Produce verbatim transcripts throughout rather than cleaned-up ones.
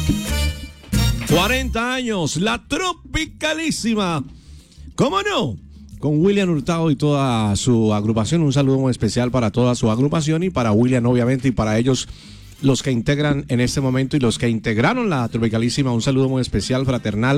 cuarenta años, la tropicalísima. ¿Cómo no? Con William Hurtado y toda su agrupación. Un saludo muy especial para toda su agrupación y para William, obviamente, y para ellos, los que integran en este momento y los que integraron la tropicalísima. Un saludo muy especial, fraternal,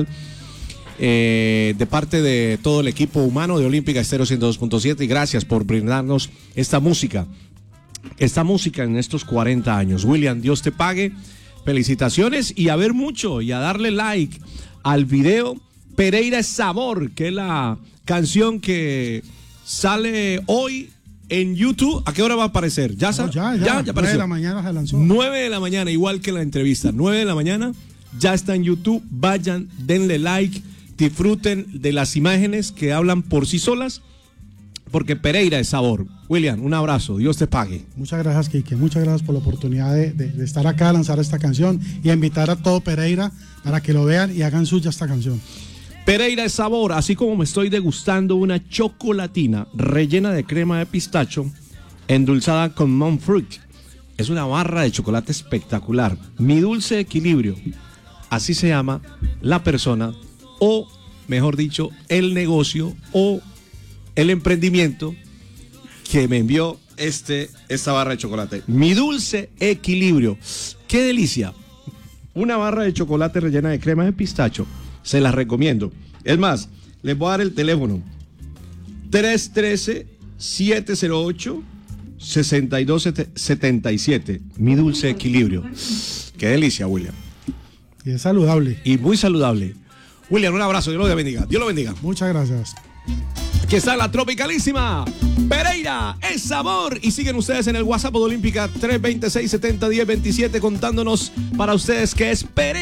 eh, de parte de todo el equipo humano de Olímpica Estéreo ciento dos punto siete. Y gracias por brindarnos esta música, esta música en estos cuarenta años. William, Dios te pague. Felicitaciones y a ver mucho y a darle like al video Pereira es Sabor, que es la canción que sale hoy en YouTube. ¿A qué hora va a aparecer? ¿Ya, no, ya, ya, ya, ya apareció. nueve de la mañana se lanzó. nueve de la mañana, igual que la entrevista. nueve de la mañana, ya está en YouTube. Vayan, denle like, disfruten de las imágenes que hablan por sí solas, porque Pereira es Sabor. William, un abrazo, Dios te pague. Muchas gracias, Quique, muchas gracias por la oportunidad de, de, de estar acá, lanzar esta canción y a invitar a todo Pereira para que lo vean y hagan suya esta canción. Pereira es Sabor, así como me estoy degustando una chocolatina rellena de crema de pistacho, endulzada con monk fruit. Es una barra de chocolate espectacular. Mi dulce equilibrio, así se llama la persona, o mejor dicho, el negocio o el emprendimiento que me envió este, esta barra de chocolate. Mi dulce equilibrio. ¡Qué delicia! Una barra de chocolate rellena de crema de pistacho. Se las recomiendo. Es más, les voy a dar el teléfono. tres uno tres, siete cero ocho, seis dos siete siete. Mi dulce equilibrio. ¡Qué delicia, William! Y es saludable. Y muy saludable. William, un abrazo. Dios lo bendiga. Dios lo bendiga. Muchas gracias. Aquí está la tropicalísima Pereira es Sabor. Y siguen ustedes en el WhatsApp de Olímpica tres dos seis, siete cero uno cero, uno cero dos siete contándonos para ustedes que es Pereira.